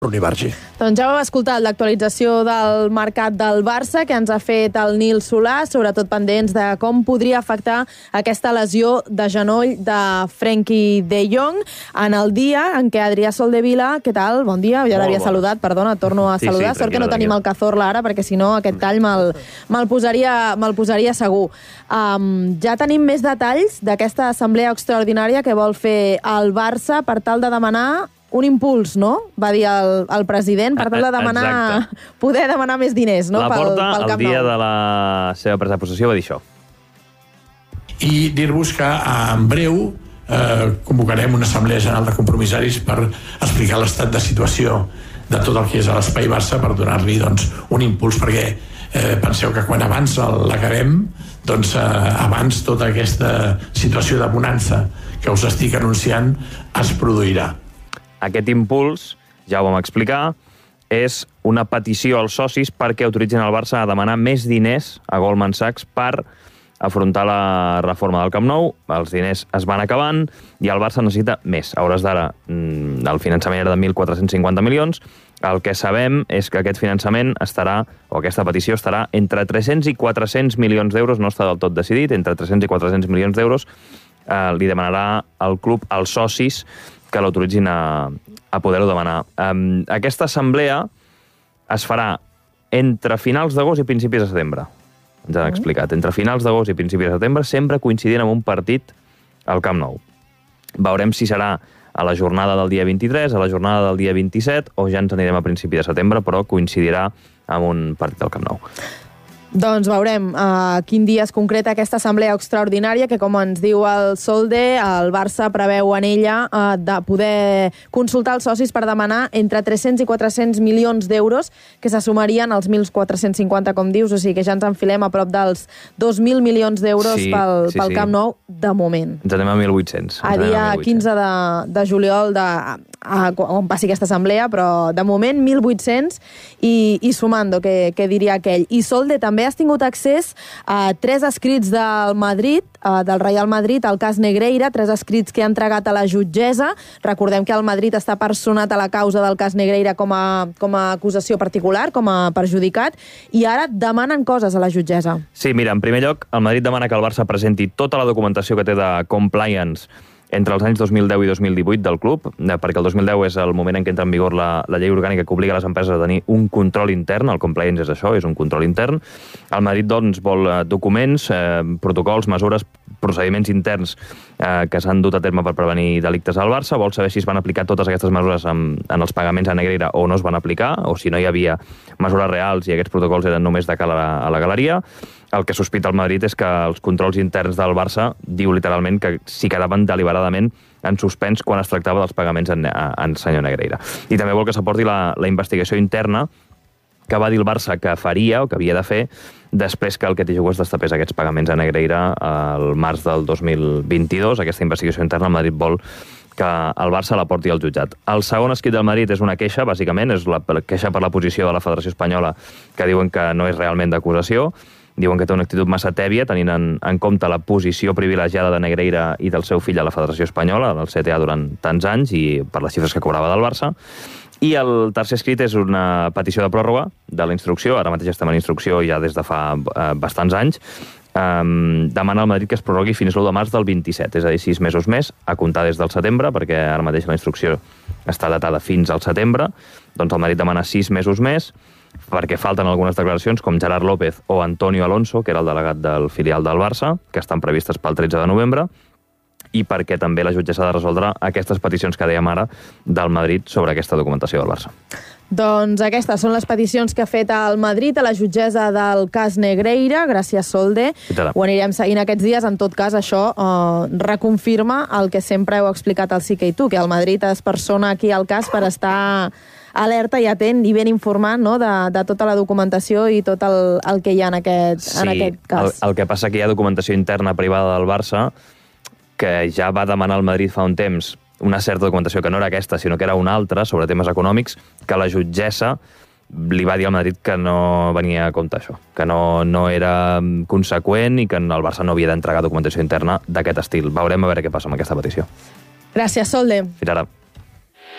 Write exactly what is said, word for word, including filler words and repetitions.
Unibargi. Doncs ja vam escoltar l'actualització del mercat del Barça que ens ha fet el Nil Solà, sobretot pendents de com podria afectar aquesta lesió de genoll de Frenkie de Jong en el dia en què Adrià Soldevila, què tal? Bon dia, ja l'havia saludat, perdona, torno a Sí, saludar. sí, Sort que no tenim el Cazorla ara, perquè si no aquest tall me'l me posaria, me posaria segur. Um, ja tenim més detalls d'aquesta assemblea extraordinària que vol fer el Barça per tal de demanar un impuls, no? Va dir el, el president, per tal de demanar, Exacte. poder demanar més diners, no? La pel, Porta, pel Camp el dia Nou. de la seva presa de possessió, va dir això. I dir-vos que en breu eh, convocarem una assemblea general de compromissaris per explicar l'estat de situació de tot el que és a l'Espai Barça, per donar-li doncs, un impuls, perquè eh, penseu que quan abans l'acabem, doncs eh, abans tota aquesta situació de bonança que us estic anunciant es produirà. Aquest impuls, ja ho vam explicar, és una petició als socis perquè autoritzin el Barça a demanar més diners a Goldman Sachs per afrontar la reforma del Camp Nou. Els diners es van acabant i el Barça necessita més. A hores d'ara, el finançament era de mil quatre-cents cinquanta milions. El que sabem és que aquest finançament estarà, o aquesta petició estarà entre tres-cents i quatre-cents milions d'euros, no està del tot decidit, entre tres-cents i quatre-cents milions d'euros eh, li demanarà al club als socis que l'autoritzin a, a poder-ho demanar. Um, aquesta assemblea es farà entre finals d'agost i principis de setembre. Ens han explicat. Entre finals d'agost i principis de setembre, sempre coincidint amb un partit al Camp Nou. Veurem si serà a la jornada del dia vint-i-tres, a la jornada del dia vint-i-set, o ja ens anirem a principi de setembre, però coincidirà amb un partit al Camp Nou. Doncs veurem uh, quin dia es concreta aquesta assemblea extraordinària que, com ens diu el Solde, el Barça preveu en ella uh, de poder consultar els socis per demanar entre tres-cents i quatre-cents milions d'euros que se sumarien als mil quatre-cents cinquanta, com dius, o sigui que ja ens enfilem a prop dels dos mil milions d'euros sí, pel, sí, pel sí. Camp Nou de moment. Ens anem a mil vuit-cents. A dia quinze de, de juliol de, a, a, on passi aquesta assemblea, però de moment mil vuit-cents i, i sumando, que, que diria aquell. I Solde també has tingut accés a tres escrits del Madrid, del Real Madrid, al cas Negreira, tres escrits que ha entregat a la jutgessa. Recordem que el Madrid està personat a la causa del cas Negreira com a, com a acusació particular, com a perjudicat, i ara demanen coses a la jutgessa. Sí, mira, en primer lloc, el Madrid demana que el Barça presenti tota la documentació que té de compliance entre els anys dos mil deu i dos mil divuit del club, perquè el dos mil deu és el moment en què entra en vigor la, la llei orgànica que obliga les empreses a tenir un control intern. El compliance és això, és un control intern. El Madrid, doncs, vol documents, eh, protocols, mesures, procediments interns eh, que s'han dut a terme per prevenir delictes al Barça. Vol saber si es van aplicar totes aquestes mesures en, en els pagaments a Negreira o no es van aplicar, o si no hi havia mesures reals i aquests protocols eren només de cara a la, a la galeria. El que sospita el Madrid és que els controls interns del Barça diu literalment que s'hi quedaven deliberadament en suspens quan es tractava dels pagaments en, en senyor Negreira. I també vol que s'aporti la, la investigació interna que va dir el Barça que faria o que havia de fer després que el que es destapés aquests pagaments a Negreira al març del dos mil vint-i-dos. Aquesta investigació interna el Madrid vol que el Barça la porti al jutjat. El segon escrit del Madrid és una queixa, bàsicament, és la queixa per la posició de la Federació Espanyola, que diuen que no és realment d'acusació. Diuen que té una actitud massa tèbia, tenint en, en compte la posició privilegiada de Negreira i del seu fill a la Federació Espanyola, del C T A durant tants anys, i per les xifres que cobrava del Barça. I el tercer escrit és una petició de pròrroga de la instrucció, ara mateix estem en instrucció ja des de fa eh, bastants anys. Um, demana al Madrid que es prorrogui fins l'u de març del vint-i-set, és a dir, sis mesos més, a comptar des del setembre, perquè ara mateix la instrucció està datada fins al setembre. Doncs el Madrid demana sis mesos més, perquè falten algunes declaracions com Gerard López o Antonio Alonso, que era el delegat del filial del Barça, que estan previstes pel tretze de novembre, i perquè també la jutgessa ha de resoldre aquestes peticions que dèiem ara del Madrid sobre aquesta documentació del Barça. Doncs aquestes són les peticions que ha fet el Madrid a la jutgessa del cas Negreira. Gràcies, Solde. Ho anirem seguint aquests dies. En tot cas, això eh, reconfirma el que sempre heu explicat al Sí que i tu, que el Madrid es persona aquí al cas per estar alerta i atent i ben informat, no?, de, de tota la documentació i tot el, el que hi ha en aquest, sí, en aquest cas. El, el que passa que hi ha documentació interna privada del Barça que ja va demanar al Madrid fa un temps una certa documentació que no era aquesta, sinó que era una altra, sobre temes econòmics, que la jutgessa li va dir al Madrid que no venia a compte això, que no, no era conseqüent i que el Barça no havia d'entregar documentació interna d'aquest estil. Veurem a veure què passa amb aquesta petició. Gràcies, Solde. Fins ara.